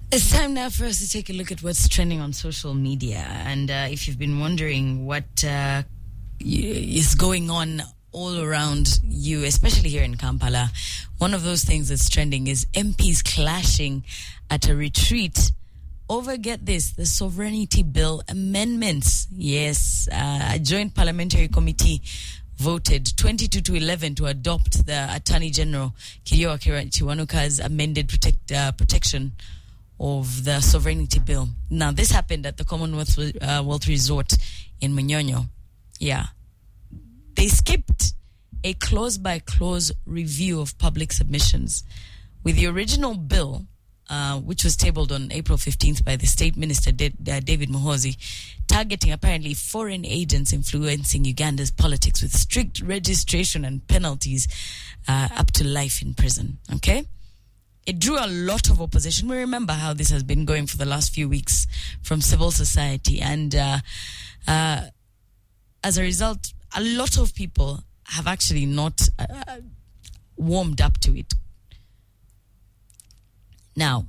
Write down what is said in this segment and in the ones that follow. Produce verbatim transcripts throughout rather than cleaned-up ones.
It's time now for us to take a look at what's trending on social media. And uh, if you've been wondering what uh, is going on all around you, especially here in Kampala, one of those things that's trending is M Ps clashing at a retreat over, get this, the Sovereignty Bill amendments. Yes, uh, a joint parliamentary committee voted twenty-two to eleven to adopt the Attorney General Kirio Kiwanuka's amended protect, uh, protection of the Sovereignty Bill. Now, this happened at the Commonwealth uh, Wealth Resort in Munyonyo. Yeah. They skipped a clause-by-clause review of public submissions, with the original bill, uh, which was tabled on April fifteenth by the State Minister, D- uh, David Muhoozi, targeting apparently foreign agents influencing Uganda's politics with strict registration and penalties uh, up to life in prison. Okay? It drew a lot of opposition. We remember how this has been going for the last few weeks from civil society. And uh, uh, as a result, a lot of people have actually not uh, warmed up to it. Now,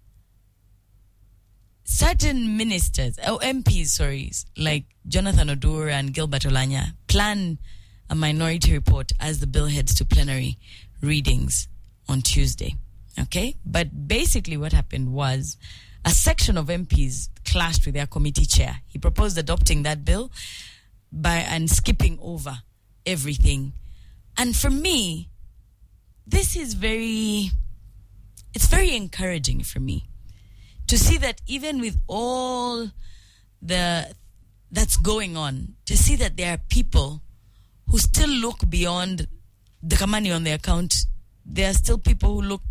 certain ministers, or M Ps, sorry, like Jonathan Odur and Gilbert Olanya, plan a minority report as the bill heads to plenary readings on Tuesday. Okay? But basically what happened was a section of M Ps clashed with their committee chair. He proposed adopting that bill by and skipping over everything. And for me, this is very, it's very encouraging for me to see that even with all the that's going on, to see that there are people who still look beyond the money on their account. There are still people who look